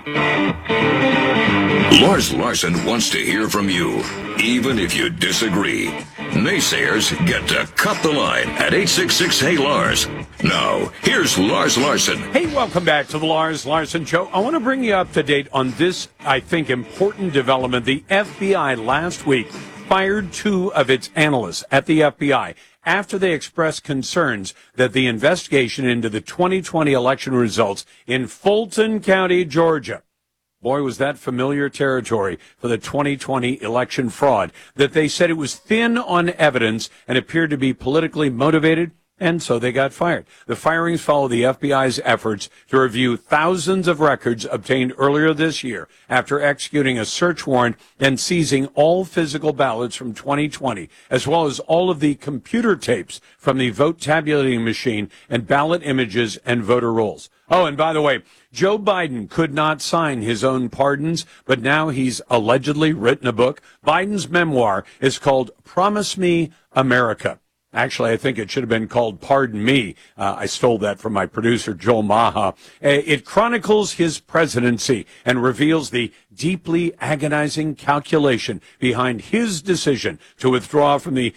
Lars Larson wants to hear from you, even if you disagree. Naysayers get to cut the line at 866-HEY-LARS. Now, here's Lars Larson. Hey, welcome back to the Lars Larson Show. I want to bring you up to date on this, I think, important development. The FBI last week fired 2 of its analysts at the FBI after they expressed concerns that the investigation into the 2020 election results in Fulton County, Georgia, boy, was that familiar territory for the 2020 election fraud, that they said it was thin on evidence and appeared to be politically motivated, and so they got fired. The firings follow the FBI's efforts to review thousands of records obtained earlier this year after executing a search warrant and seizing all physical ballots from 2020, as well as all of the computer tapes from the vote tabulating machine and ballot images and voter rolls. Oh, and by the way, Joe Biden could not sign his own pardons, but now he's allegedly written a book. Biden's memoir is called Promise Me America. Actually, I think it should have been called Pardon Me. I stole that from my producer, Joel Maha. It chronicles his presidency and reveals the deeply agonizing calculation behind his decision to withdraw from the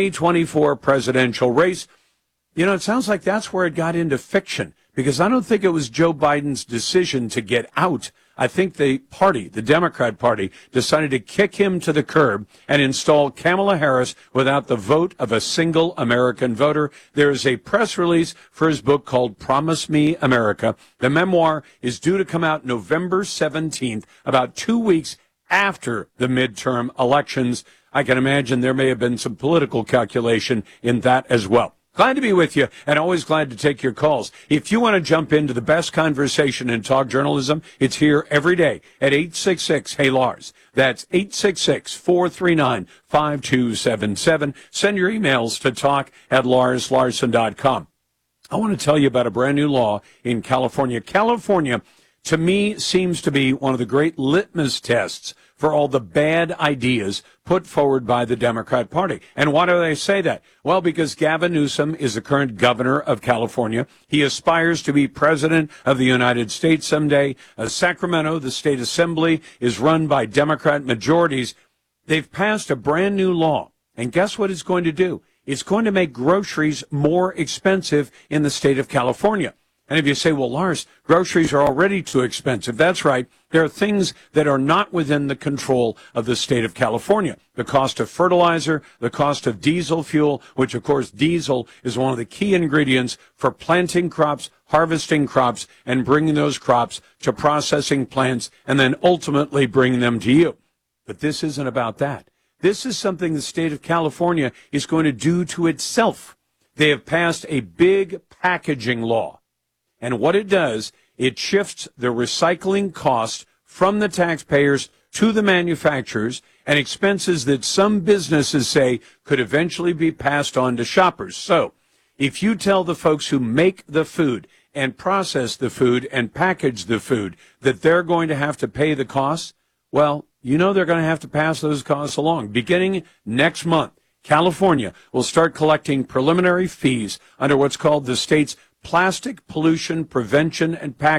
2024 presidential race. You know, it sounds like that's where it got into fiction, because I don't think it was Joe Biden's decision to get out. I think the party, the Democrat Party, decided to kick him to the curb and install Kamala Harris without the vote of a single American voter. There is a press release for his book called Promise Me America. The memoir is due to come out November 17th, about 2 weeks after the midterm elections. I can imagine there may have been some political calculation in that as well. Glad to be with you, and always glad to take your calls. If you want to jump into the best conversation in talk journalism, it's here every day at 866-HEY-LARS. That's 866-439-5277. Send your emails to talk@LarsLarson.com. I want to tell you about a brand new law in California. California, to me, seems to be one of the great litmus tests for all the bad ideas put forward by the Democrat Party. And why do they say that? Well, because Gavin Newsom is the current governor of California. He aspires to be president of the United States someday. Sacramento, the state assembly, is run by Democrat majorities. They've passed a brand new law. And guess what it's going to do? It's going to make groceries more expensive in the state of California. And if you say, well, Lars, groceries are already too expensive. That's right. There are things that are not within the control of the state of California. The cost of fertilizer, the cost of diesel fuel, which, of course, diesel is one of the key ingredients for planting crops, harvesting crops, and bringing those crops to processing plants, and then ultimately bringing them to you. But this isn't about that. This is something the state of California is going to do to itself. They have passed a big packaging law. And what it does, it shifts the recycling cost from the taxpayers to the manufacturers, and expenses that some businesses say could eventually be passed on to shoppers. So if you tell the folks who make the food and process the food and package the food that they're going to have to pay the costs, well, you know they're going to have to pass those costs along. Beginning next month, California will start collecting preliminary fees under what's called the state's Plastic Pollution Prevention and Packaging